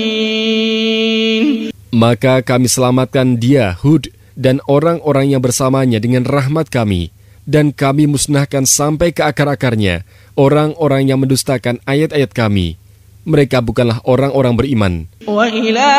Maka kami selamatkan dia, Hud, dan orang-orang yang bersamanya dengan rahmat kami, dan kami musnahkan sampai ke akar-akarnya orang-orang yang mendustakan ayat-ayat kami. Mereka bukanlah orang-orang beriman.